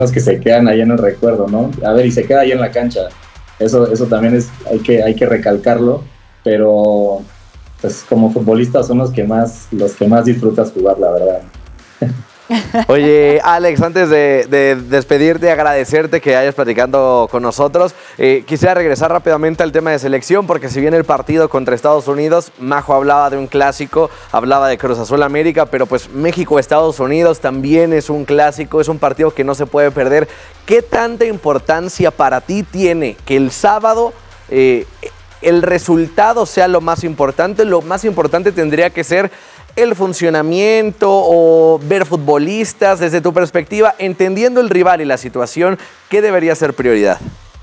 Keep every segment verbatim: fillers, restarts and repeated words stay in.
que se quedan ahí en el recuerdo, ¿no? A ver, y se queda ahí en la cancha. Eso, eso también es, hay que, hay que recalcarlo, pero pues como futbolistas son los que más, los que más disfrutas jugar, la verdad. Oye, Alex, antes de, de despedirte, agradecerte que hayas platicando con nosotros. Eh, quisiera regresar rápidamente al tema de selección, porque si bien el partido contra Estados Unidos, Majo hablaba de un clásico, hablaba de Cruz Azul América, pero pues México-Estados Unidos también es un clásico, es un partido que no se puede perder. ¿Qué tanta importancia para ti tiene que el sábado eh, el resultado sea lo más importante? Lo más importante tendría que ser el funcionamiento o ver futbolistas desde tu perspectiva, entendiendo el rival y la situación, ¿qué debería ser prioridad?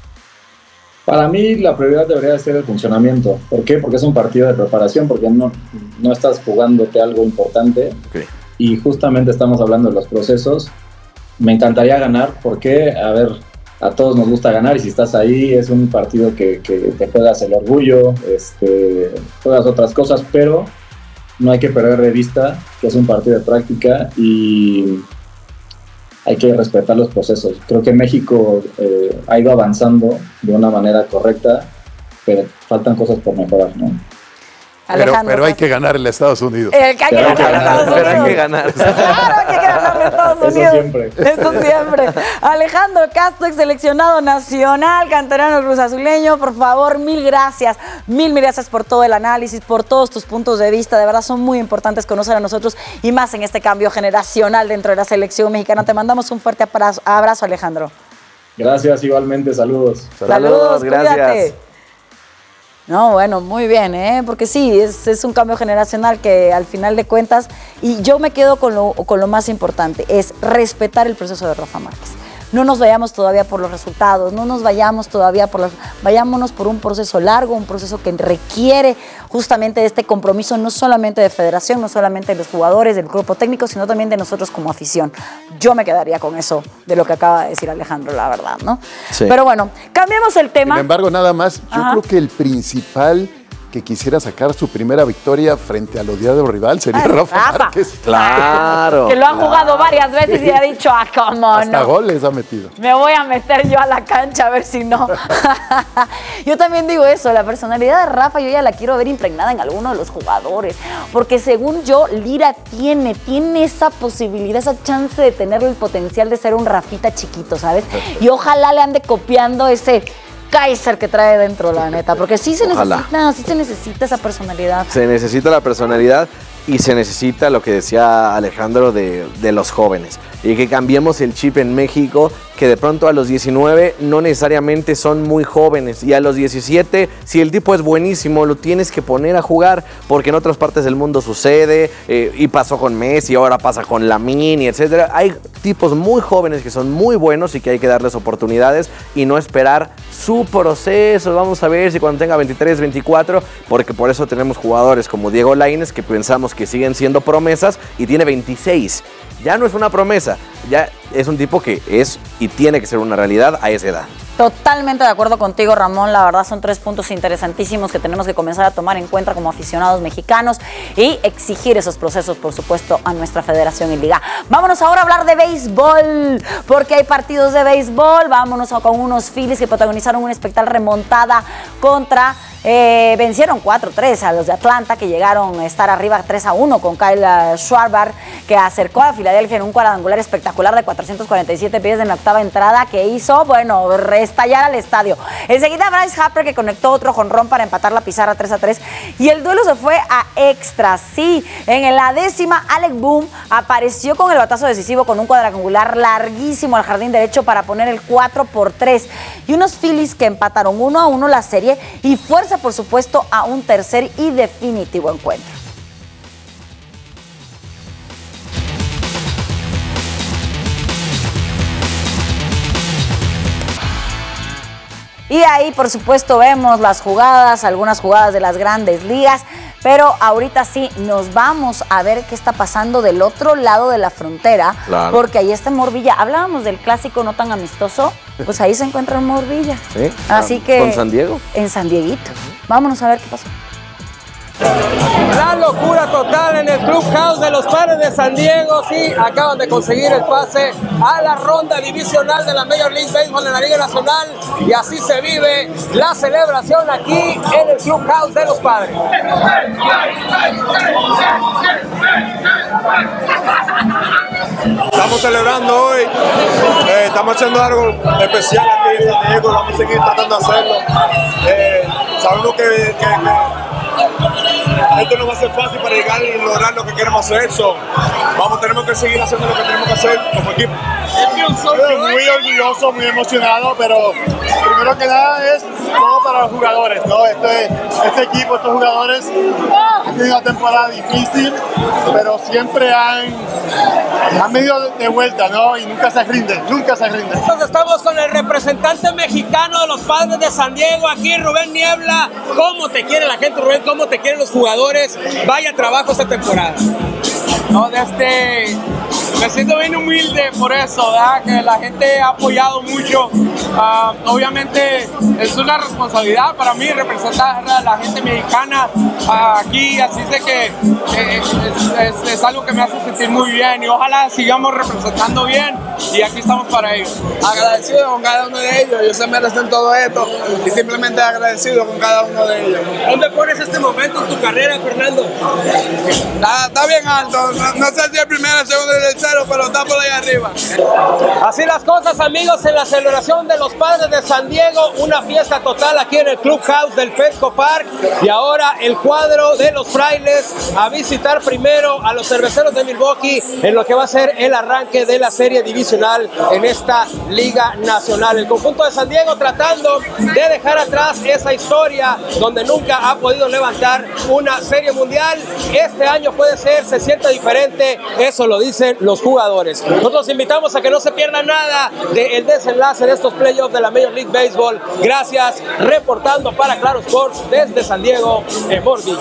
Para mí la prioridad debería ser el funcionamiento. ¿Por qué? Porque es un partido de preparación, porque no, no estás jugándote algo importante. Okay. Y justamente estamos hablando de los procesos. Me encantaría ganar, porque, a ver, a todos nos gusta ganar, y si estás ahí es un partido que, que te juegas el orgullo, este, juegas otras cosas, pero no hay que perder de vista que es un partido de práctica y hay que respetar los procesos. Creo que México eh, ha ido avanzando de una manera correcta, pero faltan cosas por mejorar, ¿no? Pero, pero hay que ganar en Estados Unidos. El que hay que ganar en Estados Unidos. Pero hay que ganar. Claro que hay que ganar en Estados Unidos. Eso siempre. Eso siempre. Alejandro Castro, seleccionado nacional, canterano cruzazuleño, por favor, mil gracias. Mil, mil gracias por todo el análisis, por todos tus puntos de vista. De verdad son muy importantes conocer a nosotros y más en este cambio generacional dentro de la selección mexicana. Te mandamos un fuerte abrazo, abrazo Alejandro. Gracias, igualmente. Saludos. Saludos, Saludos gracias. Cuídate. No, bueno, muy bien, ¿eh? Porque sí, es, es un cambio generacional que al final de cuentas, y yo me quedo con lo, con lo más importante, es respetar el proceso de Rafa Márquez. No nos vayamos todavía por los resultados, no nos vayamos todavía por los... Vayámonos por un proceso largo, un proceso que requiere justamente de este compromiso, no solamente de federación, no solamente de los jugadores, del grupo técnico, sino también de nosotros como afición. Yo me quedaría con eso de lo que acaba de decir Alejandro, la verdad, ¿no? Sí. Pero bueno, cambiemos el tema. Sin embargo, nada más, yo Ajá. creo que el principal que quisiera sacar su primera victoria frente al odiado rival sería Ay, Rafa, Rafa Márquez. Claro. Que lo ha claro. jugado varias veces y ha dicho, ah, cómo no. Hasta goles ha metido. Me voy a meter yo a la cancha a ver si no. Yo también digo eso, la personalidad de Rafa yo ya la quiero ver impregnada en alguno de los jugadores. Porque según yo, Lira tiene, tiene esa posibilidad, esa chance de tener el potencial de ser un Rafita chiquito, ¿sabes? Y ojalá le ande copiando ese Kaiser que trae dentro, la neta, porque sí se Ojalá. necesita, sí se necesita esa personalidad. Se necesita la personalidad y se necesita lo que decía Alejandro de, de los jóvenes. Y que cambiemos el chip en México, que de pronto a los diecinueve no necesariamente son muy jóvenes. Y a los diecisiete, si el tipo es buenísimo, lo tienes que poner a jugar, porque en otras partes del mundo sucede, eh, y pasó con Messi, ahora pasa con Lamine, etcétera. Hay tipos muy jóvenes que son muy buenos y que hay que darles oportunidades y no esperar su proceso. Vamos a ver si cuando tenga veintitrés, veinticuatro, porque por eso tenemos jugadores como Diego Lainez, que pensamos que siguen siendo promesas, y tiene veintiséis. Ya no es una promesa, ya es un tipo que es y tiene que ser una realidad a esa edad. Totalmente de acuerdo contigo, Ramón. La verdad son tres puntos interesantísimos que tenemos que comenzar a tomar en cuenta como aficionados mexicanos y exigir esos procesos, por supuesto, a nuestra federación y liga. Vámonos ahora a hablar de béisbol, porque hay partidos de béisbol. Vámonos con unos Phillies que protagonizaron una espectacular remontada contra... Eh, vencieron cuatro tres a los de Atlanta, que llegaron a estar arriba tres a uno con Kyle Schwarber, que acercó a Filadelfia en un cuadrangular espectacular de cuatrocientos cuarenta y siete pies en la octava entrada, que hizo, bueno, restallar al estadio. Enseguida Bryce Harper, que conectó otro jonrón para empatar la pizarra tres a tres, y el duelo se fue a extras. Sí, en la décima, Alec Bohm apareció con el batazo decisivo con un cuadrangular larguísimo al jardín derecho para poner el cuatro por tres, y unos Phillies que empataron uno a uno la serie y fuerza, por supuesto, a un tercer y definitivo encuentro. Y ahí, por supuesto, vemos las jugadas, algunas jugadas de las grandes ligas, pero ahorita sí nos vamos a ver qué está pasando del otro lado de la frontera, claro. Porque ahí está Morvilla. Hablábamos del clásico no tan amistoso, pues ahí se encuentra Morvilla. Sí, así que ¿con San Diego? En San Dieguito. Vámonos a ver qué pasó. La locura total en el Clubhouse de los Padres de San Diego. Sí, acaban de conseguir el pase a la ronda divisional de la Major League Baseball en la Liga Nacional. Y así se vive la celebración aquí en el Clubhouse de los Padres. Estamos celebrando hoy, eh, estamos haciendo algo especial aquí en San Diego, vamos a seguir tratando de hacerlo. Eh, sabemos que, que, que esto no va a ser fácil para llegar y lograr lo que queremos hacer, so, vamos, tenemos que seguir haciendo lo que tenemos que hacer como equipo. Muy orgulloso, muy emocionado, pero primero que nada es todo para los jugadores, ¿no? Este, este equipo, estos jugadores han tenido una temporada difícil, pero siempre han, han venido de vuelta, ¿no? Y nunca se rinden, nunca se rinden. Entonces estamos con el representante mexicano de los Padres de San Diego, aquí Rubén Niebla. ¿Cómo te quiere la gente, Rubén? ¿Cómo te quieren los jugadores? Vaya trabajo esta temporada. No, desde, me siento bien humilde por eso, ¿verdad? Que la gente ha apoyado mucho. Uh, obviamente es una responsabilidad para mí representar a la gente mexicana uh, aquí, así de que eh, es, es, es algo que me hace sentir muy bien y ojalá sigamos representando bien y aquí estamos para ellos. Agradecido con cada uno de ellos, ellos se merecen todo esto y simplemente agradecido con cada uno de ellos. ¿Dónde pones este momento en tu carrera, Fernando? Está, está bien alto, no, no sé si el primero, el segundo y el tercero, pero está por ahí arriba. Así las cosas, amigos, en la celebración de los Padres de San Diego, una fiesta total aquí en el Clubhouse del Petco Park y ahora el cuadro de los Frailes a visitar primero a los Cerveceros de Milwaukee en lo que va a ser el arranque de la serie divisional en esta Liga Nacional. El conjunto de San Diego tratando de dejar atrás esa historia donde nunca ha podido levantar una serie mundial. Este año puede ser, se siente diferente, eso lo dicen los jugadores. Nosotros invitamos a que no se pierda nada del desenlace de estos playoffs de la Major League Baseball. Gracias, reportando para Claro Sports desde San Diego, en Borgillo.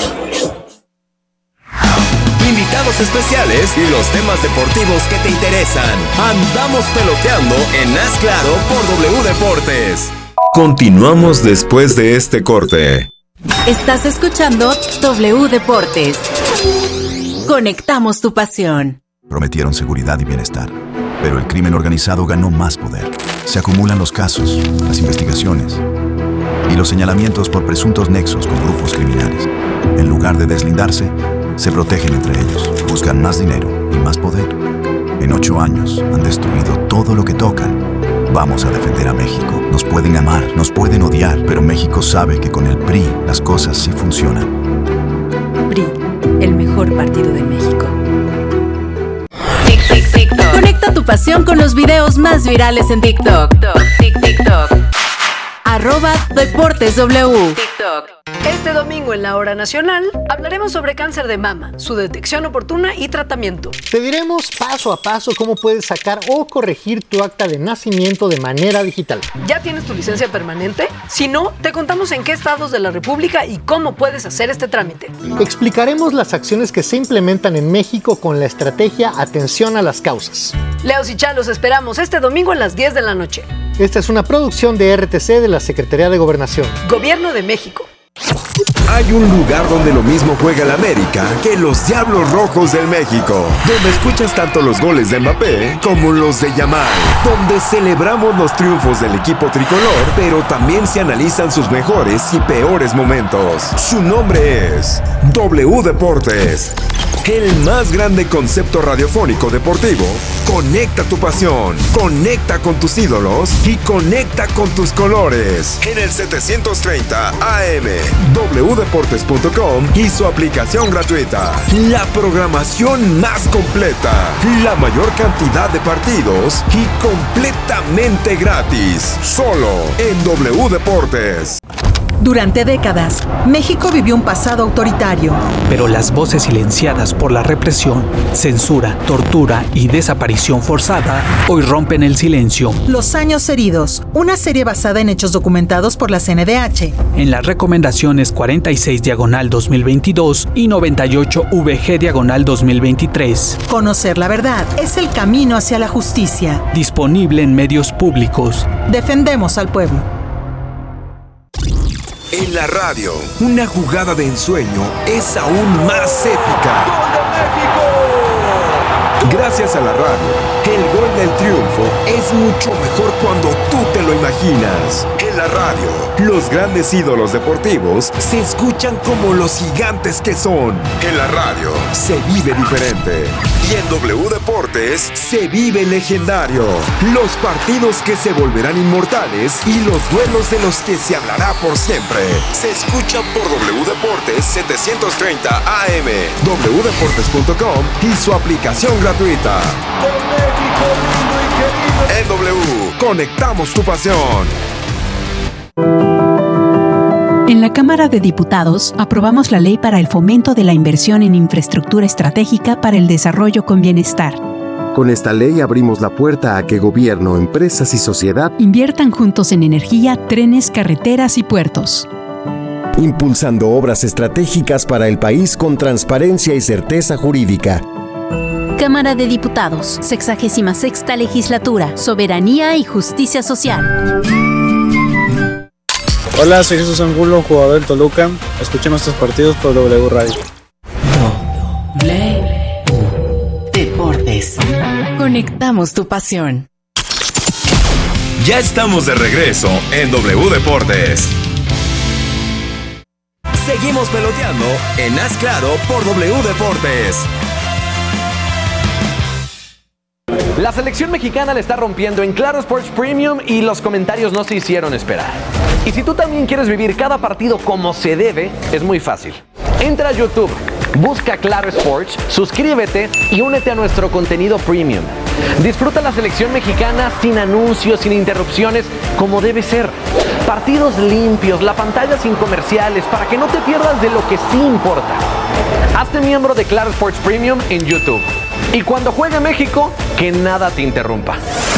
Invitados especiales y los temas deportivos que te interesan. Andamos peloteando en Haz Claro por W Deportes. Continuamos después de este corte. Estás escuchando W Deportes. Conectamos tu pasión. Prometieron seguridad y bienestar, pero el crimen organizado ganó más poder. Se acumulan los casos, las investigaciones y los señalamientos por presuntos nexos con grupos criminales. En lugar de deslindarse, se protegen entre ellos, buscan más dinero y más poder. En ocho años han destruido todo lo que tocan. Vamos a defender a México. Nos pueden amar, nos pueden odiar, pero México sabe que con el P R I las cosas sí funcionan. P R I, el mejor partido de México. Conecta tu pasión con los videos más virales en TikTok. TikTok. Arroba Deportes W. TikTok. Este domingo en la Hora Nacional hablaremos sobre cáncer de mama, su detección oportuna y tratamiento. Te diremos paso a paso cómo puedes sacar o corregir tu acta de nacimiento de manera digital. ¿Ya tienes tu licencia permanente? Si no, te contamos en qué estados de la República y cómo puedes hacer este trámite. Explicaremos las acciones que se implementan en México con la estrategia Atención a las Causas. Leos y Chá, los esperamos este domingo a las diez de la noche. Esta es una producción de R T C de la Secretaría de Gobernación. Gobierno de México. Hay un lugar donde lo mismo juega el América que los Diablos Rojos del México, donde escuchas tanto los goles de Mbappé como los de Yamal, donde celebramos los triunfos del equipo tricolor, pero también se analizan sus mejores y peores momentos. Su nombre es W Deportes, el más grande concepto radiofónico deportivo. Conecta tu pasión, conecta con tus ídolos y conecta con tus colores. En el setecientos treinta A M, w deportes punto com y su aplicación gratuita. La programación más completa, la mayor cantidad de partidos y completamente gratis. Solo en W Deportes. Durante décadas, México vivió un pasado autoritario. Pero las voces silenciadas por la represión, censura, tortura y desaparición forzada hoy rompen el silencio. Los años heridos, una serie basada en hechos documentados por la C N D H. En las recomendaciones cuarenta y seis diagonal dos mil veintidós y noventa y ocho V G diagonal dos mil veintitrés. Conocer la verdad es el camino hacia la justicia. Disponible en medios públicos. Defendemos al pueblo. En la radio, una jugada de ensueño es aún más épica. ¡Gol de México! Gracias a la radio, el gol del triunfo es mucho mejor cuando tú te lo imaginas. En la radio, los grandes ídolos deportivos se escuchan como los gigantes que son. En la radio, se vive diferente. Y en W Deportes, se vive legendario. Los partidos que se volverán inmortales y los duelos de los que se hablará por siempre. Se escuchan por W Deportes setecientos treinta A M, w deportes punto com y su aplicación gratuita. En W, conectamos tu pasión. En la Cámara de Diputados aprobamos la Ley para el Fomento de la Inversión en Infraestructura Estratégica para el Desarrollo con Bienestar. Con esta ley abrimos la puerta a que gobierno, empresas y sociedad inviertan juntos en energía, trenes, carreteras y puertos, impulsando obras estratégicas para el país con transparencia y certeza jurídica. Cámara de Diputados, sexagésima sexta Legislatura, Soberanía y Justicia Social. Hola, soy Jesús Angulo, jugador del Toluca. Escuchen nuestros partidos por W Radio. W Deportes. Conectamos tu pasión. Ya estamos de regreso en W Deportes. Seguimos peloteando en Haz Claro por W Deportes. La selección mexicana le está rompiendo en Claro Sports Premium y los comentarios no se hicieron esperar. Y si tú también quieres vivir cada partido como se debe, es muy fácil. Entra a YouTube, busca Claro Sports, suscríbete y únete a nuestro contenido premium. Disfruta la selección mexicana sin anuncios, sin interrupciones, como debe ser. Partidos limpios, la pantalla sin comerciales, para que no te pierdas de lo que sí importa. Hazte miembro de Claro Sports Premium en YouTube. Y cuando juegue México, que nada te interrumpa.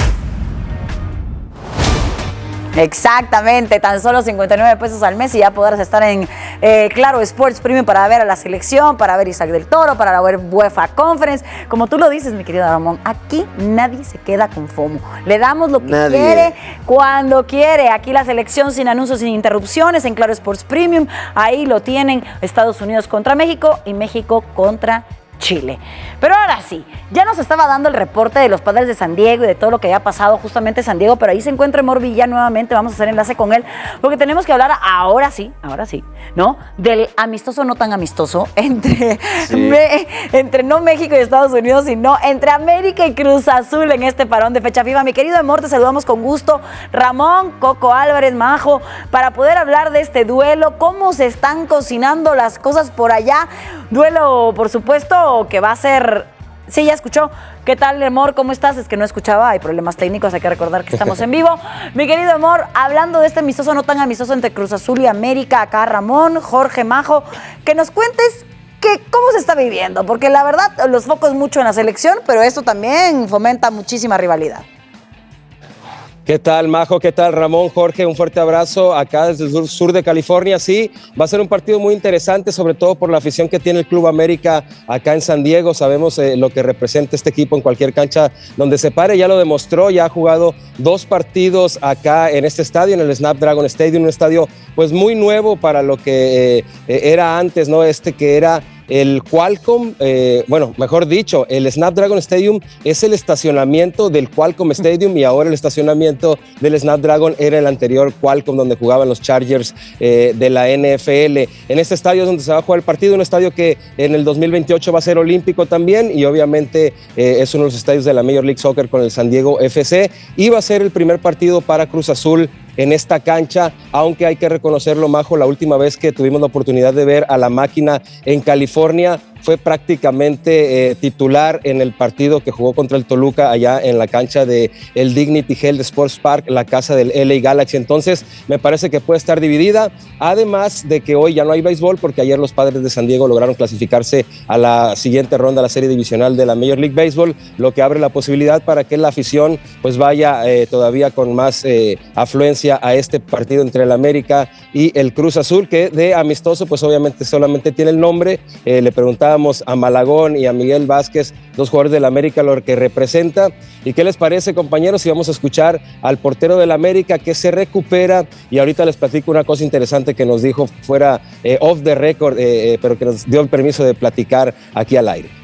Exactamente, tan solo cincuenta y nueve pesos al mes y ya podrás estar en eh, Claro Sports Premium para ver a la selección, para ver Isaac del Toro, para ver UEFA Conference. Como tú lo dices, mi querido Ramón, aquí nadie se queda con FOMO. Le damos lo que nadie. quiere, cuando quiere. Aquí la selección sin anuncios, sin interrupciones en Claro Sports Premium. Ahí lo tienen, Estados Unidos contra México y México contra Chile. Pero ahora sí, ya nos estaba dando el reporte de los Padres de San Diego y de todo lo que había pasado justamente en San Diego, pero ahí se encuentra Emor Villa nuevamente, vamos a hacer enlace con él, porque tenemos que hablar ahora sí, ahora sí, ¿no? Del amistoso no tan amistoso entre, sí. me, entre no México y Estados Unidos, sino entre América y Cruz Azul en este parón de fecha FIFA. Mi querido Emor, te saludamos con gusto. Ramón, Coco Álvarez, Majo, para poder hablar de este duelo, cómo se están cocinando las cosas por allá. Duelo, por supuesto, que va a ser... Sí, ya escuchó. ¿Qué tal, Emor? ¿Cómo estás? Es que no escuchaba, hay problemas técnicos, hay que recordar que estamos en vivo. Mi querido Emor, hablando de este amistoso no tan amistoso entre Cruz Azul y América, acá Ramón, Jorge, Majo, que nos cuentes que cómo se está viviendo, porque la verdad los focos mucho en la selección, pero esto también fomenta muchísima rivalidad. ¿Qué tal, Majo? ¿Qué tal, Ramón? Jorge, un fuerte abrazo acá desde el sur, sur de California. Sí, va a ser un partido muy interesante, sobre todo por la afición que tiene el Club América acá en San Diego. Sabemos eh, lo que representa este equipo en cualquier cancha donde se pare. Ya lo demostró, ya ha jugado dos partidos acá en este estadio, en el Snapdragon Stadium, un estadio pues muy nuevo para lo que eh, era antes, ¿no? Este que era... El Qualcomm, eh, bueno, mejor dicho, el Snapdragon Stadium es el estacionamiento del Qualcomm Stadium y ahora el estacionamiento del Snapdragon era el anterior Qualcomm donde jugaban los Chargers eh, de la N F L. En este estadio es donde se va a jugar el partido, un estadio que en el dos mil veintiocho va a ser olímpico también y obviamente eh, es uno de los estadios de la Major League Soccer con el San Diego F C y va a ser el primer partido para Cruz Azul en esta cancha, aunque hay que reconocerlo, Majo, la última vez que tuvimos la oportunidad de ver a la máquina en California fue prácticamente eh, titular en el partido que jugó contra el Toluca allá en la cancha de el Dignity Health Sports Park, la casa del L A Galaxy. Entonces me parece que puede estar dividida, además de que hoy ya no hay béisbol porque ayer los Padres de San Diego lograron clasificarse a la siguiente ronda, a la serie divisional de la Major League Baseball, lo que abre la posibilidad para que la afición pues vaya eh, todavía con más eh, afluencia a este partido entre el América y el Cruz Azul, que de amistoso pues obviamente solamente tiene el nombre. Eh, le preguntaba preguntábamos a Malagón y a Miguel Vázquez, dos jugadores del América, lo que representa. ¿Y qué les parece, compañeros? Y vamos a escuchar al portero del América que se recupera, y ahorita les platico una cosa interesante que nos dijo fuera eh, off the record, eh, eh, pero que nos dio el permiso de platicar aquí al aire.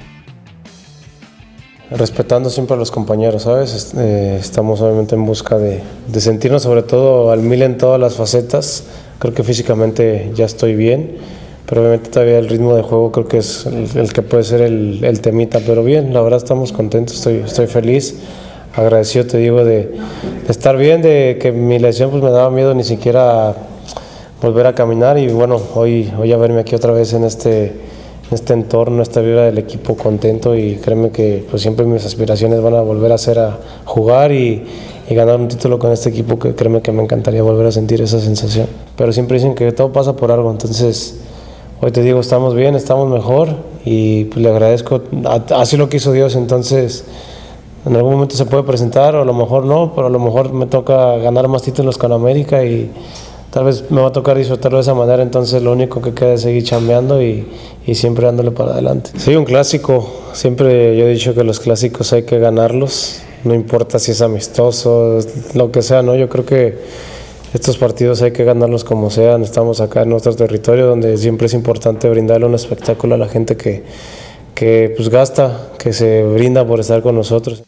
Respetando siempre a los compañeros, ¿sabes? Eh, estamos obviamente en busca de, de sentirnos sobre todo al mil en todas las facetas. Creo que físicamente ya estoy bien, pero obviamente todavía el ritmo de juego creo que es el, el que puede ser el, el temita, pero bien, la verdad estamos contentos, estoy, estoy feliz, agradecido te digo de, de estar bien, de que mi lesión pues me daba miedo ni siquiera volver a caminar, y bueno, hoy, hoy a verme aquí otra vez en este... en este entorno, esta vibra del equipo contento, y créeme que pues siempre mis aspiraciones van a volver a ser a jugar y, y ganar un título con este equipo, que créeme que me encantaría volver a sentir esa sensación. Pero siempre dicen que todo pasa por algo, entonces hoy te digo, estamos bien, estamos mejor, y pues le agradezco, así lo quiso Dios, entonces en algún momento se puede presentar, o a lo mejor no, pero a lo mejor me toca ganar más títulos con América y tal vez me va a tocar disfrutarlo de esa manera, entonces lo único que queda es seguir chambeando y, y siempre dándole para adelante. Sí, un clásico, siempre yo he dicho que los clásicos hay que ganarlos, no importa si es amistoso, lo que sea, ¿no? Yo creo que estos partidos hay que ganarlos como sean, estamos acá en nuestro territorio donde siempre es importante brindarle un espectáculo a la gente que, que pues gasta, que se brinda por estar con nosotros.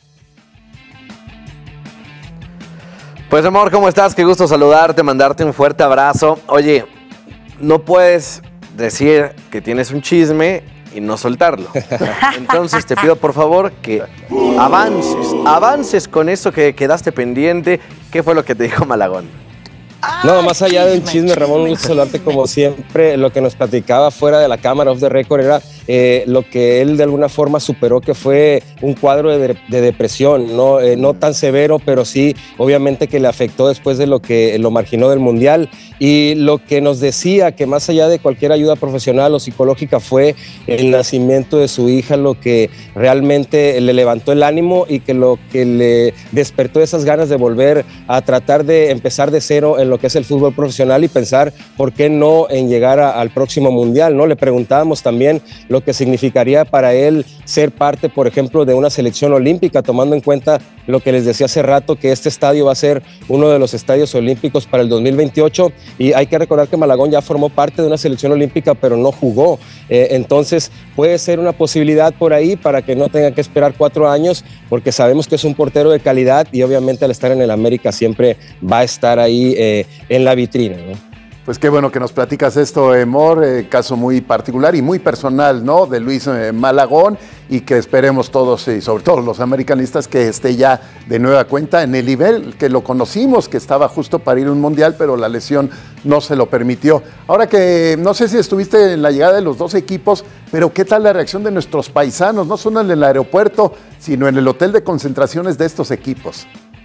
Pues amor, ¿cómo estás? Qué gusto saludarte, mandarte un fuerte abrazo. Oye, no puedes decir que tienes un chisme y no soltarlo. Entonces te pido por favor que avances, avances con eso que quedaste pendiente. ¿Qué fue lo que te dijo Malagón? No, más allá de un chisme, Ramón, un gusto saludarte como siempre. Lo que nos platicaba fuera de la cámara, off the record, era eh, lo que él de alguna forma superó, que fue un cuadro de, de depresión, ¿no? Eh, no tan severo, pero sí, obviamente que le afectó después de lo que lo marginó del Mundial. Y lo que nos decía, que más allá de cualquier ayuda profesional o psicológica, fue el nacimiento de su hija lo que realmente le levantó el ánimo y que lo que le despertó esas ganas de volver a tratar de empezar de cero en lo que es el fútbol profesional y pensar por qué no en llegar a, al próximo Mundial, ¿no? Le preguntábamos también lo que significaría para él ser parte, por ejemplo, de una selección olímpica, tomando en cuenta lo que les decía hace rato, que este estadio va a ser uno de los estadios olímpicos para el dos mil veintiocho, y hay que recordar que Malagón ya formó parte de una selección olímpica, pero no jugó. Eh, entonces puede ser una posibilidad por ahí para que no tenga que esperar cuatro años, porque sabemos que es un portero de calidad y obviamente al estar en el América siempre va a estar ahí eh, en la vitrina, ¿no? Pues qué bueno que nos platicas esto, Emor, eh, caso muy particular y muy personal, ¿no? De Luis eh, Malagón, y que esperemos todos, y sobre todo los americanistas, que esté ya de nueva cuenta en el nivel que lo conocimos, que estaba justo para ir a un mundial, pero la lesión no se lo permitió. Ahora que no sé si estuviste en la llegada de los dos equipos, pero ¿qué tal la reacción de nuestros paisanos? No solo en el aeropuerto, sino en el hotel de concentraciones de estos equipos.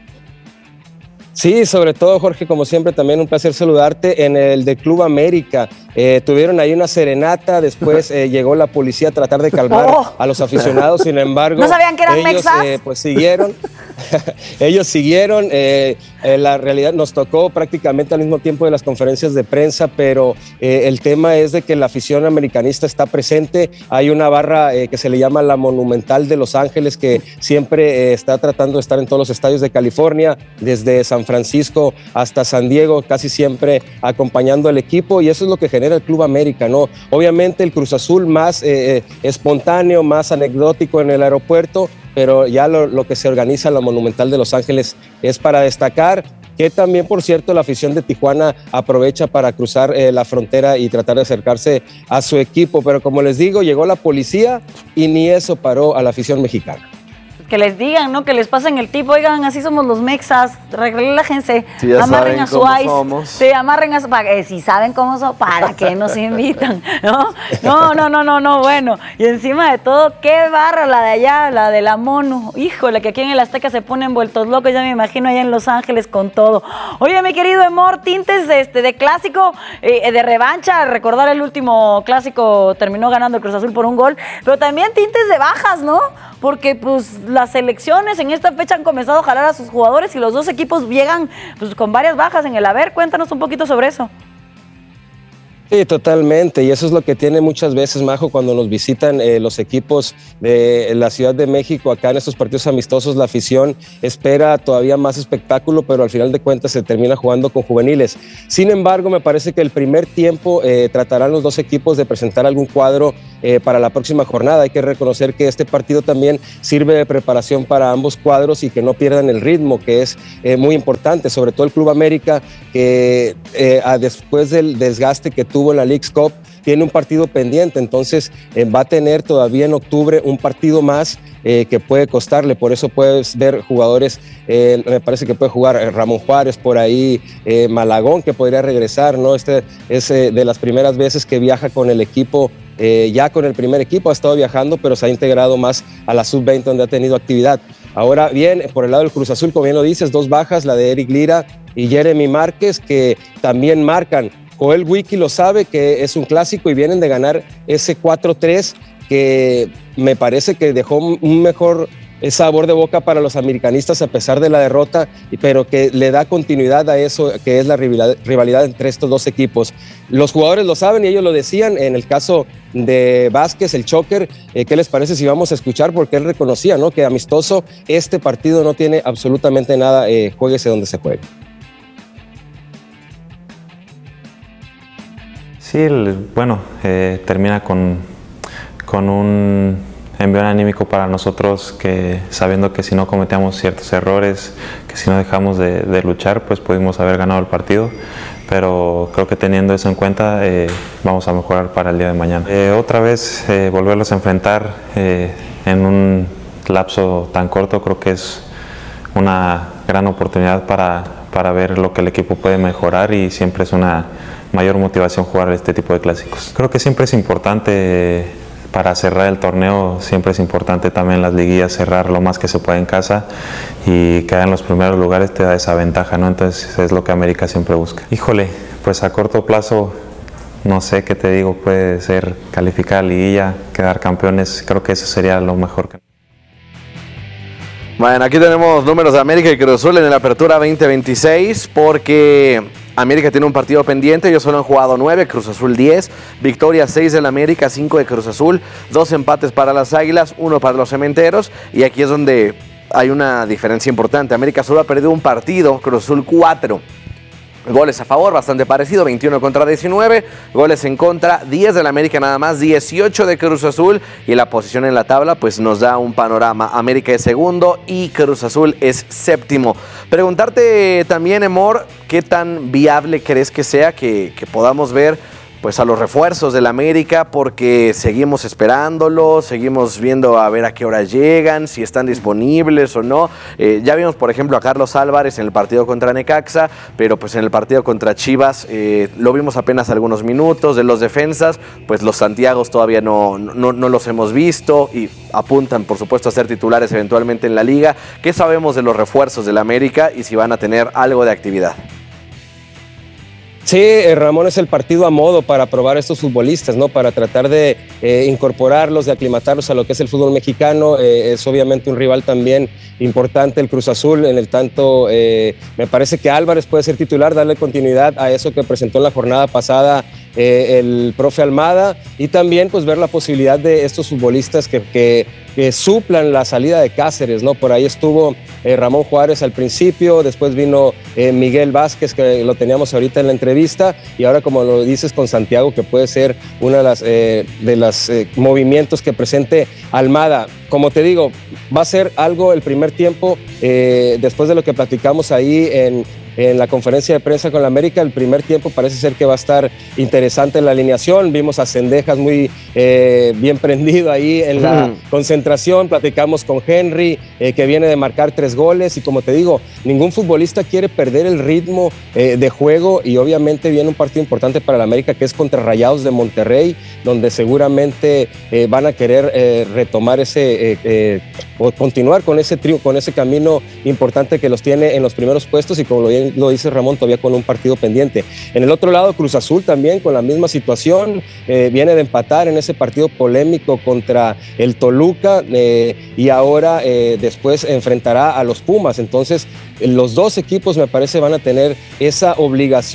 Sí, sobre todo, Jorge, como siempre, también un placer saludarte. En el de Club América eh, tuvieron ahí una serenata, después eh, llegó la policía a tratar de calmar oh. a los aficionados, sin embargo, ¿no sabían que eran ellos mexas? Eh, pues siguieron, ellos siguieron, eh, eh, la realidad nos tocó prácticamente al mismo tiempo de las conferencias de prensa, pero eh, el tema es de que la afición americanista está presente. Hay una barra eh, que se le llama la Monumental de Los Ángeles, que siempre eh, está tratando de estar en todos los estadios de California, desde San Francisco hasta San Diego, casi siempre acompañando al equipo, y eso es lo que genera el Club América, ¿no? Obviamente el Cruz Azul más eh, espontáneo, más anecdótico en el aeropuerto, pero ya lo, lo que se organiza en la Monumental de Los Ángeles es para destacar, que también, por cierto, la afición de Tijuana aprovecha para cruzar eh, la frontera y tratar de acercarse a su equipo, pero como les digo, llegó la policía y ni eso paró a la afición mexicana. Que les digan, ¿no? Que les pasen el tip, oigan, así somos los mexas, relájense, sí, ya amarren a su ice, somos. sí, amarren a su, eh, si saben cómo son, ¿para qué nos invitan? ¿No? No, no, no, no, no, bueno, y encima de todo, qué barra la de allá, la de la Mono, híjole, que aquí en el Azteca se ponen vueltos locos, ya me imagino allá en Los Ángeles con todo. Oye, mi querido Emor, tintes de, este, de clásico, eh, de revancha, recordar el último clásico, terminó ganando el Cruz Azul por un gol, pero también tintes de bajas, ¿no? Porque pues las selecciones en esta fecha han comenzado a jalar a sus jugadores y los dos equipos llegan pues, con varias bajas en el haber. Cuéntanos un poquito sobre eso. Sí, totalmente, y eso es lo que tiene muchas veces, Majo, cuando nos visitan eh, los equipos de la Ciudad de México, acá en estos partidos amistosos, la afición espera todavía más espectáculo, pero al final de cuentas se termina jugando con juveniles. Sin embargo, me parece que el primer tiempo eh, tratarán los dos equipos de presentar algún cuadro eh, para la próxima jornada. Hay que reconocer que este partido también sirve de preparación para ambos cuadros y que no pierdan el ritmo, que es eh, muy importante, sobre todo el Club América, que eh, a, después del desgaste que tuvo en la Leagues Cup, tiene un partido pendiente, entonces eh, va a tener todavía en octubre un partido más eh, que puede costarle, por eso puedes ver jugadores, eh, me parece que puede jugar eh, Ramón Juárez, por ahí eh, Malagón, que podría regresar, ¿no? Este es eh, de las primeras veces que viaja con el equipo, eh, ya con el primer equipo, ha estado viajando, pero se ha integrado más a la sub veinte donde ha tenido actividad. Ahora bien, por el lado del Cruz Azul, como bien lo dices, dos bajas, la de Eric Lira y Jeremy Márquez, que también marcan. Joel Wiki lo sabe, que es un clásico y vienen de ganar ese cuatro tres que me parece que dejó un mejor sabor de boca para los americanistas a pesar de la derrota, pero que le da continuidad a eso que es la rivalidad entre estos dos equipos. Los jugadores lo saben y ellos lo decían. En el caso de Vázquez, el choker, eh, ¿qué les parece si vamos a escuchar? Porque él reconocía, ¿no?, que amistoso este partido no tiene absolutamente nada, eh, juéguese donde se juegue. Sí, el, bueno, eh, termina con, con un envión anímico para nosotros, que sabiendo que si no cometíamos ciertos errores, que si no dejamos de, de luchar, pues pudimos haber ganado el partido, pero creo que teniendo eso en cuenta eh, vamos a mejorar para el día de mañana. Eh, otra vez eh, volverlos a enfrentar eh, en un lapso tan corto, creo que es una gran oportunidad para, para ver lo que el equipo puede mejorar, y siempre es una mayor motivación jugar este tipo de clásicos. Creo que siempre es importante, para cerrar el torneo, siempre es importante también las liguillas, cerrar lo más que se puede en casa, y quedar en los primeros lugares te da esa ventaja, ¿no? Entonces es lo que América siempre busca. Híjole, pues a corto plazo, no sé qué te digo, puede ser calificar a liguilla, quedar campeones, creo que eso sería lo mejor que... Bueno, aquí tenemos números de América y Cruz Azul en la apertura veinte veintiséis, porque América tiene un partido pendiente, ellos solo han jugado nueve, Cruz Azul diez, victoria seis del América, cinco de Cruz Azul, dos empates para las Águilas, uno para los Cementeros, y aquí es donde hay una diferencia importante. América solo ha perdido un partido, Cruz Azul cuatro. Goles a favor, bastante parecido, veintiuno contra diecinueve, goles en contra, diez del América nada más, dieciocho de Cruz Azul, y la posición en la tabla pues nos da un panorama. América es segundo y Cruz Azul es séptimo. Preguntarte también, Emor, ¿qué tan viable crees que sea que, que podamos ver pues a los refuerzos del América? Porque seguimos esperándolos, seguimos viendo a ver a qué hora llegan, si están disponibles o no. Eh, ya vimos, por ejemplo, a Carlos Álvarez en el partido contra Necaxa, pero pues en el partido contra Chivas eh, lo vimos apenas algunos minutos. De los defensas, pues los Santiagos todavía no, no, no los hemos visto y apuntan, por supuesto, a ser titulares eventualmente en la liga. ¿Qué sabemos de los refuerzos del América y si van a tener algo de actividad? Sí, Ramón, es el partido a modo para probar a estos futbolistas, ¿no? Para tratar de eh, incorporarlos, de aclimatarlos a lo que es el fútbol mexicano. Eh, es obviamente un rival también importante, el Cruz Azul, en el tanto eh, me parece que Álvarez puede ser titular, darle continuidad a eso que presentó en la jornada pasada eh, el profe Almada, y también pues ver la posibilidad de estos futbolistas que, que, que suplan la salida de Cáceres, ¿no? Por ahí estuvo eh, Ramón Juárez al principio, después vino eh, Miguel Vázquez, que lo teníamos ahorita en la entrevista, y ahora, como lo dices, con Santiago, que puede ser uno de los eh, de las, eh, movimientos que presente Almada. Como te digo, va a ser algo el primer tiempo, eh, después de lo que platicamos ahí en, en la conferencia de prensa con la América. El primer tiempo parece ser que va a estar interesante en la alineación. Vimos a Cendejas muy eh, bien prendido ahí en la mm. concentración. Platicamos con Henry, eh, que viene de marcar tres goles, y como te digo, ningún futbolista quiere perder el ritmo eh, de juego, y obviamente viene un partido importante para la América, que es contra Rayados de Monterrey, donde seguramente eh, van a querer eh, retomar ese eh, eh, o continuar con ese trío, con ese camino importante que los tiene en los primeros puestos, y como lo, lo dice Ramón, todavía con un partido pendiente. En el otro lado, Cruz Azul también con la misma situación, eh, viene de empatar en ese partido polémico contra el Toluca, eh, y ahora eh, después enfrentará a los Pumas. Entonces los dos equipos, me parece, van a tener esa obligación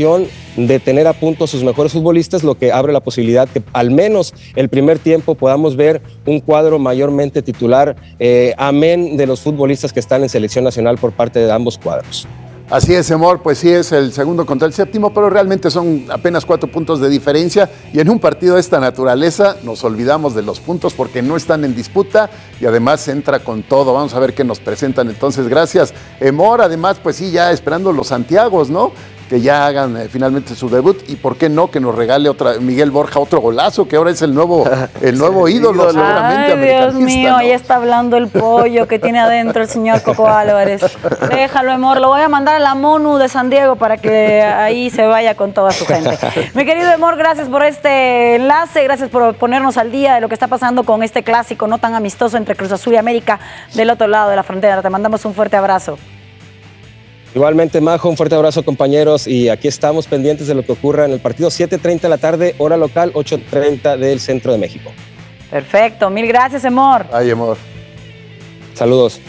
de tener a punto a sus mejores futbolistas, lo que abre la posibilidad que al menos el primer tiempo podamos ver un cuadro mayormente titular, eh, amén de los futbolistas que están en selección nacional por parte de ambos cuadros. Así es, Emor, pues sí es el segundo contra el séptimo, pero realmente son apenas cuatro puntos de diferencia y en un partido de esta naturaleza nos olvidamos de los puntos porque no están en disputa y además entra con todo. Vamos a ver qué nos presentan entonces. Gracias, Emor. Además, pues sí, ya esperando los Santiagos, ¿no? Que ya hagan eh, finalmente su debut y por qué no que nos regale otra Miguel Borja otro golazo, que ahora es el nuevo el nuevo sí, ídolo, ídolo seguramente. Ay, Dios mío, ¿no? Ahí está hablando el pollo que tiene adentro el señor Coco Álvarez. Déjalo, Emor, lo voy a mandar a la MONU de San Diego para que ahí se vaya con toda su gente. Mi querido Emor, gracias por este enlace, gracias por ponernos al día de lo que está pasando con este clásico no tan amistoso entre Cruz Azul y América del otro lado de la frontera. Te mandamos un fuerte abrazo. Igualmente, Majo, un fuerte abrazo, compañeros, y aquí estamos pendientes de lo que ocurra en el partido siete treinta de la tarde, hora local, ocho treinta del centro de México. Perfecto, mil gracias, Emor. Ay, Emor. Saludos.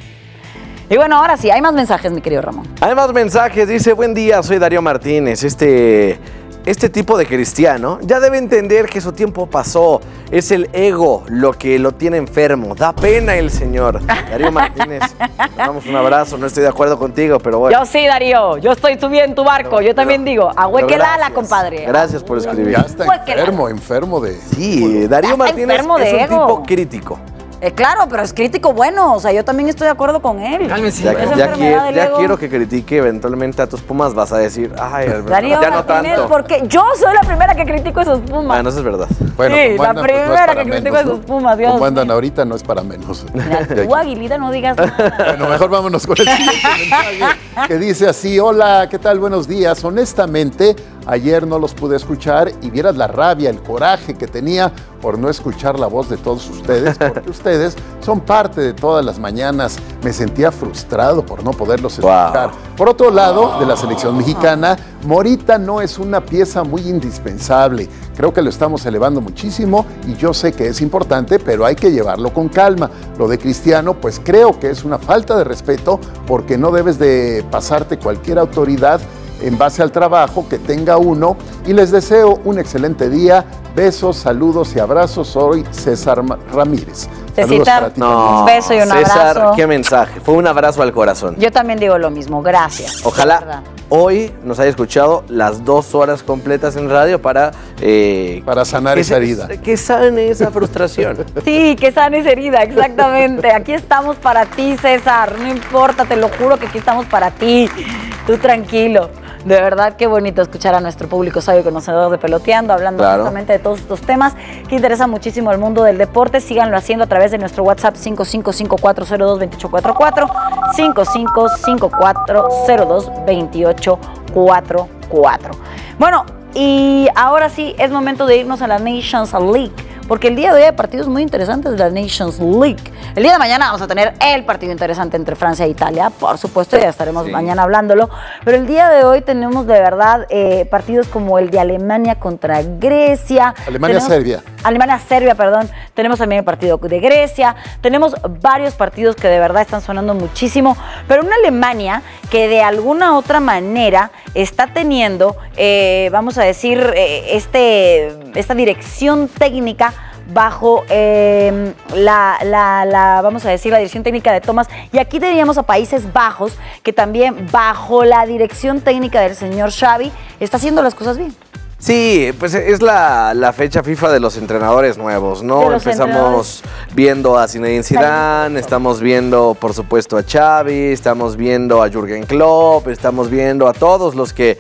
Y bueno, ahora sí, hay más mensajes, mi querido Ramón. Hay más mensajes, dice, buen día, soy Darío Martínez, este... Este tipo de cristiano ya debe entender que su tiempo pasó. Es el ego lo que lo tiene enfermo. Da pena el señor. Darío Martínez, te damos un abrazo. No estoy de acuerdo contigo, pero bueno. Yo sí, Darío. Yo estoy subiendo en tu barco. Pero, yo también pero, digo, ahuequelala, compadre. Gracias por escribir. Ya está enfermo, enfermo de... Sí, Darío Martínez es un ego. tipo crítico. Eh, claro, pero es crítico bueno, o sea, yo también estoy de acuerdo con él. Cálmese. Ya, ya, quiero, ya quiero que critique eventualmente a tus Pumas, vas a decir, ay, Darío, ya no tanto. Porque yo soy la primera que critico a esos Pumas. Ah, no, eso es verdad. Bueno, sí, la andan, primera pues no que critico menos, a esos ¿no? Pumas, Dios. Como andan ahorita no es para menos. Mira, tú, Aguilita, no digas nada. Bueno, mejor vámonos con el siguiente mensaje que dice así, hola, ¿qué tal? Buenos días. Honestamente, ayer no los pude escuchar y vieras la rabia, el coraje que tenía por no escuchar la voz de todos ustedes, porque ustedes son parte de todas las mañanas. Me sentía frustrado por no poderlos escuchar. Wow. Por otro lado, de la selección mexicana, Morita no es una pieza muy indispensable. Creo que lo estamos elevando muchísimo y yo sé que es importante, pero hay que llevarlo con calma. Lo de Cristiano, pues creo que es una falta de respeto porque no debes de pasarte cualquier autoridad en base al trabajo que tenga uno y les deseo un excelente día. Besos, saludos y abrazos. Soy César Ramírez. Saludos para ti. No, un beso y un César, abrazo. qué mensaje. Fue un abrazo al corazón. Yo también digo lo mismo. Gracias. Ojalá hoy nos haya escuchado las dos horas completas en radio para... Eh, para sanar esa herida. Que sane esa frustración. Sí, que sane esa herida, exactamente. Aquí estamos para ti, César. No importa, te lo juro que aquí estamos para ti. Tú tranquilo. De verdad, qué bonito escuchar a nuestro público sabio conocedor de Peloteando, hablando claro. justamente de todos estos temas que interesan muchísimo al mundo del deporte. Síganlo haciendo a través de nuestro WhatsApp cinco cinco cinco cuatro cero dos dos ocho cuatro cuatro, cinco cinco cinco cuatro cero dos dos ocho cuatro cuatro. Bueno, y ahora sí, es momento de irnos a la Nations League, porque el día de hoy hay partidos muy interesantes de la Nations League. El día de mañana vamos a tener el partido interesante entre Francia e Italia, por supuesto, ya estaremos sí. mañana hablándolo, pero el día de hoy tenemos de verdad eh, partidos como el de Alemania contra Grecia. Alemania-Serbia. Alemania-Serbia, perdón. Tenemos también el partido de Grecia. Tenemos varios partidos que de verdad están sonando muchísimo, pero una Alemania que de alguna otra manera está teniendo, eh, vamos a decir, eh, este, esta dirección técnica bajo eh, la, la, la, vamos a decir, la dirección técnica de Thomas. Y aquí teníamos a Países Bajos, que también bajo la dirección técnica del señor Xavi está haciendo las cosas bien. Sí, pues es la, la fecha FIFA de los entrenadores nuevos, ¿no? Empezamos viendo a Zinedine Zidane, estamos viendo, por supuesto, a Xavi, estamos viendo a Jürgen Klopp, estamos viendo a todos los que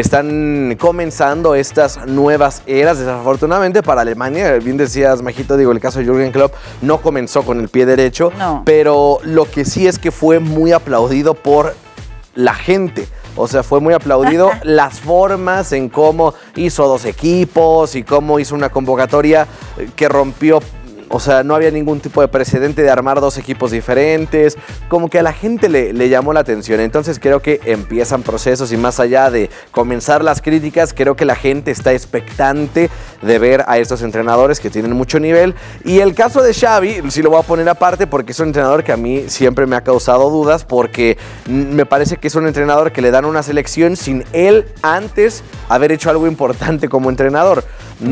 están comenzando estas nuevas eras. Desafortunadamente para Alemania, bien decías, Majito, digo, el caso de Jürgen Klopp no comenzó con el pie derecho, no. Pero lo que sí es que fue muy aplaudido por la gente. O sea, fue muy aplaudido las formas en cómo hizo dos equipos y cómo hizo una convocatoria que rompió o sea, no había ningún tipo de precedente de armar dos equipos diferentes, como que a la gente le, le llamó la atención. Entonces creo que empiezan procesos y más allá de comenzar las críticas, creo que la gente está expectante de ver a estos entrenadores que tienen mucho nivel. Y el caso de Xavi, sí lo voy a poner aparte porque es un entrenador que a mí siempre me ha causado dudas, porque me parece que es un entrenador que le dan una selección sin él antes haber hecho algo importante como entrenador.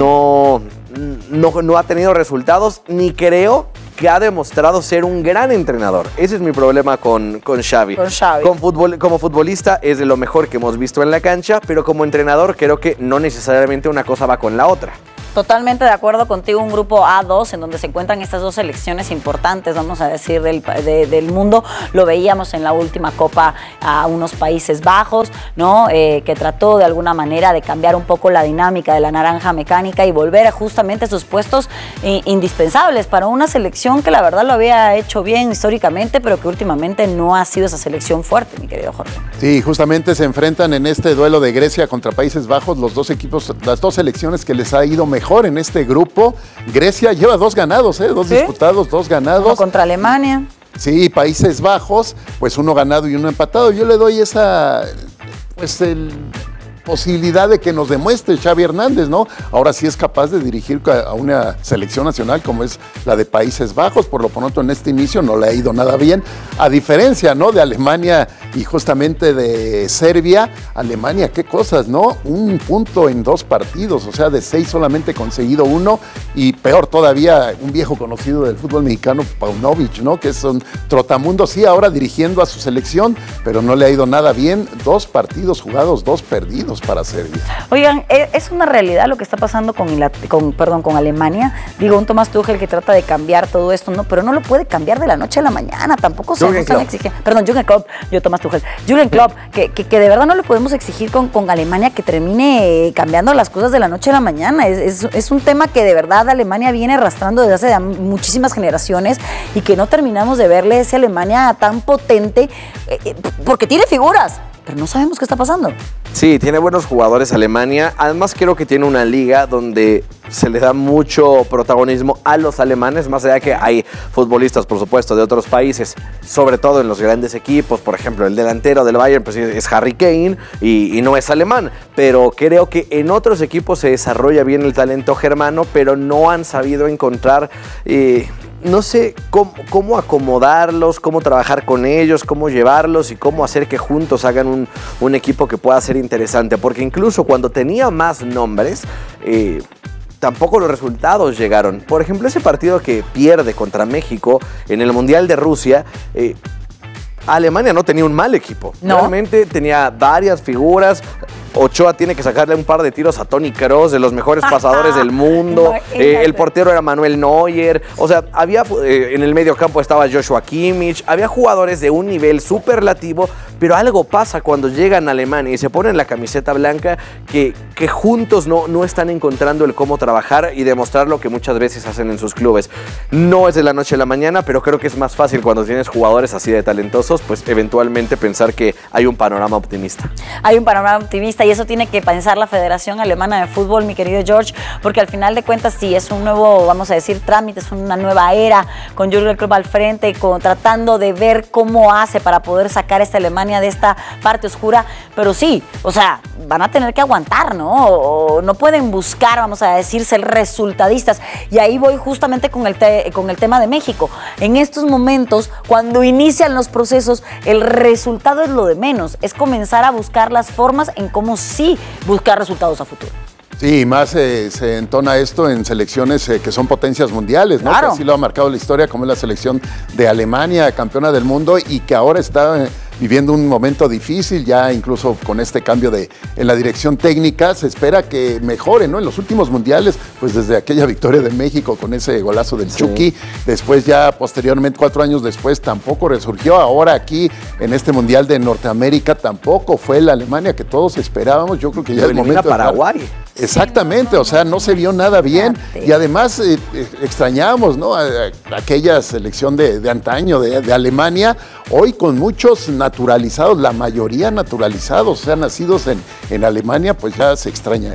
No, no, no ha tenido resultados, ni creo que ha demostrado ser un gran entrenador. Ese es mi problema con, con Xavi. Con Xavi. Con fútbol, como futbolista es de lo mejor que hemos visto en la cancha, pero como entrenador creo que no necesariamente una cosa va con la otra. Totalmente de acuerdo contigo, un grupo A dos en donde se encuentran estas dos selecciones importantes, vamos a decir, del, de, del mundo. Lo veíamos en la última Copa a unos Países Bajos, ¿no? Eh, que trató de alguna manera de cambiar un poco la dinámica de la naranja mecánica y volver a justamente a sus puestos eh, indispensables para una selección que la verdad lo había hecho bien históricamente, pero que últimamente no ha sido esa selección fuerte, mi querido Jorge. Sí, justamente se enfrentan en este duelo de Grecia contra Países Bajos los dos equipos, las dos selecciones que les ha ido mejor mejor en este grupo. Grecia lleva dos ganados, ¿eh? dos ¿Sí? disputados, dos ganados. Uno contra Alemania. Sí, Países Bajos, pues uno ganado y uno empatado. Yo le doy esa, pues el... posibilidad de que nos demuestre Xavi Hernández, ¿no? Ahora sí es capaz de dirigir a una selección nacional como es la de Países Bajos. Por lo pronto en este inicio no le ha ido nada bien, a diferencia, ¿no?, de Alemania y justamente de Serbia. Alemania, qué cosas, ¿no? Un punto en dos partidos, o sea, de seis solamente conseguido uno, y peor todavía, un viejo conocido del fútbol mexicano, Paunovic, ¿no?, que es un trotamundo, sí, ahora dirigiendo a su selección, pero no le ha ido nada bien. Dos partidos jugados, dos perdidos para Serbia. Oigan, es una realidad lo que está pasando con, con, perdón, con Alemania. Digo, un Thomas Tuchel que trata de cambiar todo esto, ¿no? Pero no lo puede cambiar de la noche a la mañana. Tampoco se nos están exigiendo. Perdón, Jürgen Klopp, yo Thomas Tuchel. Jürgen Klopp, que, que, que de verdad no le podemos exigir con, con Alemania que termine cambiando las cosas de la noche a la mañana. Es, es, es un tema que de verdad Alemania viene arrastrando desde hace muchísimas generaciones y que no terminamos de verle ese Alemania tan potente, eh, porque tiene figuras, pero no sabemos qué está pasando. Sí, tiene buenos jugadores Alemania. Además creo que tiene una liga donde se le da mucho protagonismo a los alemanes, más allá que hay futbolistas, por supuesto, de otros países, sobre todo en los grandes equipos. Por ejemplo, el delantero del Bayern pues, es Harry Kane y, y no es alemán, pero creo que en otros equipos se desarrolla bien el talento germano, pero no han sabido encontrar... Eh, no sé cómo, cómo acomodarlos, cómo trabajar con ellos, cómo llevarlos y cómo hacer que juntos hagan un, un equipo que pueda ser interesante. Porque incluso cuando tenía más nombres, eh, tampoco los resultados llegaron. Por ejemplo, ese partido que pierde contra México en el Mundial de Rusia, eh, Alemania no tenía un mal equipo. ¿No? Realmente tenía varias figuras. Ochoa tiene que sacarle un par de tiros a Toni Kroos, de los mejores pasadores del mundo. Eh, el portero era Manuel Neuer. O sea, había eh, en el medio campo estaba Joshua Kimmich. Había jugadores de un nivel superlativo, pero algo pasa cuando llegan a Alemania y se ponen la camiseta blanca que, que juntos no, no están encontrando el cómo trabajar y demostrar lo que muchas veces hacen en sus clubes. No es de la noche a la mañana, pero creo que es más fácil cuando tienes jugadores así de talentosos, pues eventualmente pensar que hay un panorama optimista. Hay un panorama optimista. Y eso tiene que pensar la Federación Alemana de Fútbol, mi querido George, porque al final de cuentas sí es un nuevo, vamos a decir, trámite, es una nueva era con Jürgen Klopp al frente, con, tratando de ver cómo hace para poder sacar a esta Alemania de esta parte oscura, pero sí, o sea, van a tener que aguantar, ¿no? O, no pueden buscar, vamos a decir, ser resultadistas. Y ahí voy justamente con el, te, con el tema de México. En estos momentos, cuando inician los procesos, el resultado es lo de menos, es comenzar a buscar las formas en cómo sí buscar resultados a futuro. Sí, más eh, se entona esto en selecciones eh, que son potencias mundiales, ¿no? Claro. Que así lo ha marcado la historia, como es la selección de Alemania, campeona del mundo, y que ahora está eh, viviendo un momento difícil, ya incluso con este cambio de, en la dirección técnica. Se espera que mejore, ¿no? En los últimos mundiales, pues desde aquella victoria de México con ese golazo del sí. Chucky, después ya posteriormente, cuatro años después, tampoco resurgió. Ahora aquí, en este mundial de Norteamérica, tampoco fue la Alemania que todos esperábamos. Yo creo que ya es momento de Paraguay. Exactamente, o sea, no se vio nada bien y además eh, extrañamos, ¿no?, a, a aquella selección de, de antaño de, de Alemania, hoy con muchos naturalizados, la mayoría naturalizados, o sea, nacidos en, en Alemania, pues ya se extraña eso.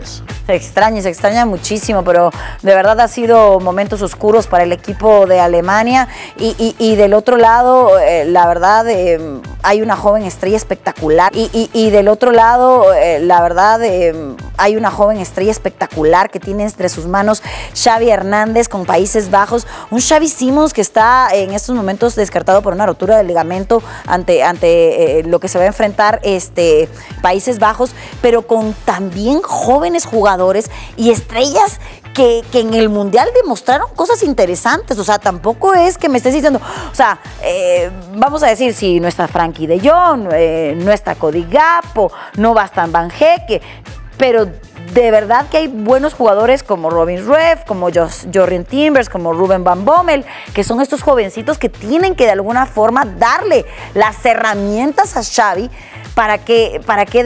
Se extraña, se extraña muchísimo, pero de verdad ha sido momentos oscuros para el equipo de Alemania. Y, y, y del otro lado, eh, la verdad, eh, hay una joven estrella espectacular. Y, y, y del otro lado, eh, la verdad, eh, hay una joven estrella espectacular que tiene entre sus manos Xavi Hernández con Países Bajos. Un Xavi Simons que está en estos momentos descartado por una rotura del ligamento ante, ante eh, lo que se va a enfrentar este, Países Bajos, pero con también jóvenes jugadores y estrellas que, que en el Mundial demostraron cosas interesantes. O sea, tampoco es que me estés diciendo, o sea, eh, vamos a decir, si no está Frankie de Jong, eh, no está Cody Gakpo, no va Stan Van Hecke, pero de verdad que hay buenos jugadores como Robin Ruef, como Jorian Timbers, como Ruben Van Bommel, que son estos jovencitos que tienen que de alguna forma darle las herramientas a Xavi para que, para que